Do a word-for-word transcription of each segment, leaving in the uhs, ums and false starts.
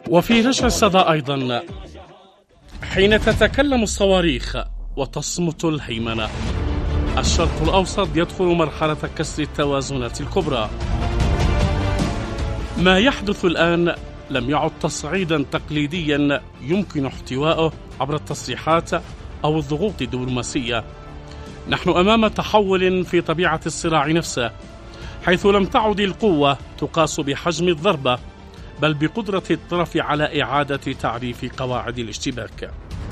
وفي رجع الصدى أيضا حين تتكلم الصواريخ وتصمت الهيمنة، الشرق الأوسط يدخل مرحلة كسر التوازنات الكبرى. ما يحدث الآن لم يعد تصعيدا تقليديا يمكن احتواءه عبر التصريحات أو الضغوط الدبلوماسية. نحن أمام تحول في طبيعة الصراع نفسه، حيث لم تعد القوة تقاس بحجم الضربة بل بقدرة الطرف على إعادة تعريف قواعد الاشتباك.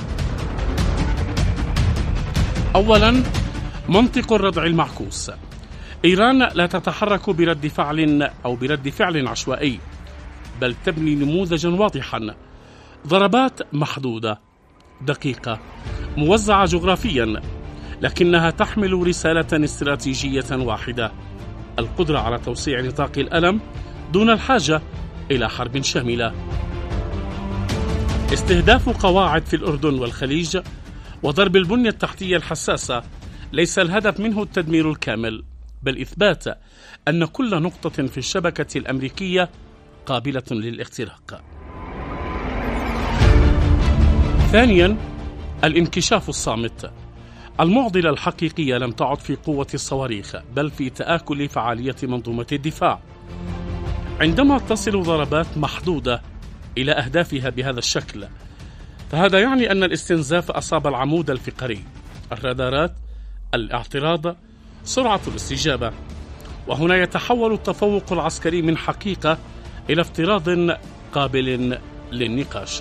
أولا، منطق الردع المعكوس. إيران لا تتحرك برد فعل أو برد فعل عشوائي، بل تبني نموذجا واضحا: ضربات محدودة دقيقة موزعة جغرافيا، لكنها تحمل رسالة استراتيجية واحدة: القدرة على توسيع نطاق الألم دون الحاجة إلى حرب شاملة. استهداف قواعد في الأردن والخليج وضرب البنية التحتية الحساسة ليس الهدف منه التدمير الكامل، بل إثبات أن كل نقطة في الشبكة الأمريكية قابلة للاختراق. ثانيا، الانكشاف الصامت. المعضلة الحقيقية لم تعد في قوة الصواريخ بل في تآكل فعالية منظومة الدفاع. عندما تصل ضربات محدودة إلى أهدافها بهذا الشكل، فهذا يعني أن الاستنزاف أصاب العمود الفقري، الرادارات، الاعتراض، سرعة الاستجابة، وهنا يتحول التفوق العسكري من حقيقة إلى افتراض قابل للنقاش.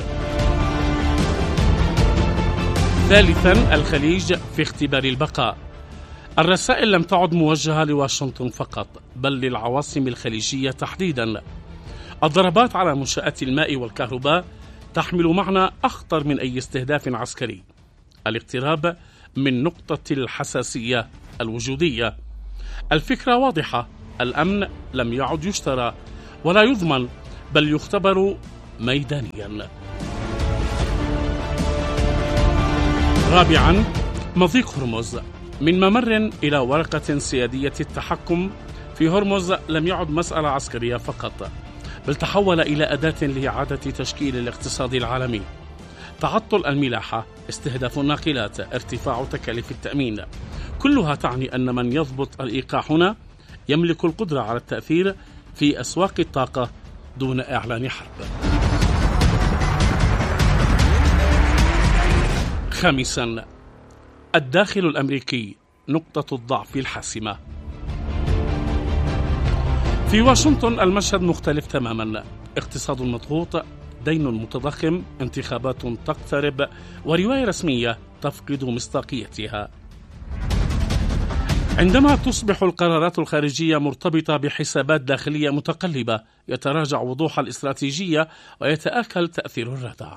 ثالثا، الخليج في اختبار البقاء. الرسائل لم تعد موجهة لواشنطن فقط بل للعواصم الخليجية تحديدا. الضربات على منشآت الماء والكهرباء تحمل معنى أخطر من أي استهداف عسكري: الاقتراب من نقطة الحساسية الوجودية. الفكرة واضحة: الأمن لم يعد يشترى ولا يضمن بل يختبر ميدانيا. رابعا، مضيق هرمز. من ممر إلى ورقة سيادية التحكم في هرمز لم يعد مسألة عسكرية فقط، بل تحول إلى أداة لإعادة تشكيل الاقتصاد العالمي. تعطل الملاحة، استهداف الناقلات، ارتفاع تكاليف التأمين، كلها تعني أن من يضبط الإيقاع هنا يملك القدرة على التأثير في أسواق الطاقة دون إعلان حرب. خامسا، الداخل الأمريكي، نقطة الضعف الحاسمة. في واشنطن المشهد مختلف تماما: اقتصاد مضغوط، دين متضخم، انتخابات تقترب، ورواية رسمية تفقد مصداقيتها. عندما تصبح القرارات الخارجية مرتبطة بحسابات داخلية متقلبة، يتراجع وضوح الاستراتيجية ويتآكل تأثير الردع.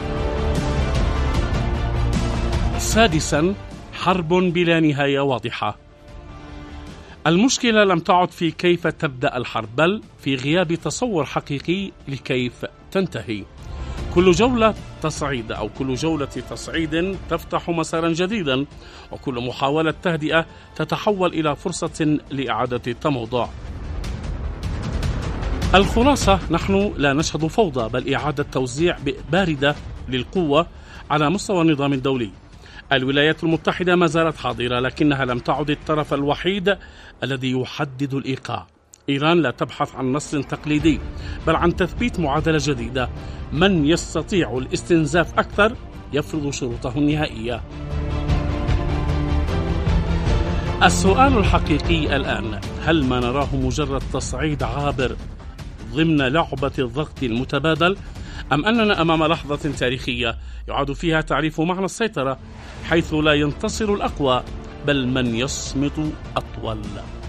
سادسا، حرب بلا نهاية واضحة. المشكلة لم تعد في كيف تبدأ الحرب بل في غياب تصور حقيقي لكيف تنتهي. كل جولة تصعيد أو كل جولة تصعيد تفتح مسارا جديدا، وكل محاولة تهدئة تتحول إلى فرصة لإعادة التموضع. الخلاصة: نحن لا نشهد فوضى بل إعادة توزيع باردة للقوة على مستوى النظام الدولي. الولايات المتحدة ما زالت حاضرة لكنها لم تعد الطرف الوحيد الذي يحدد الإيقاع. إيران لا تبحث عن نصر تقليدي بل عن تثبيت معادلة جديدة: من يستطيع الاستنزاف أكثر يفرض شروطه النهائية. السؤال الحقيقي الآن: هل ما نراه مجرد تصعيد عابر ضمن لعبة الضغط المتبادل، أم أننا أمام لحظة تاريخية يعاد فيها تعريف معنى السيطرة، حيث لا ينتصر الأقوى بل من يصمت أطول؟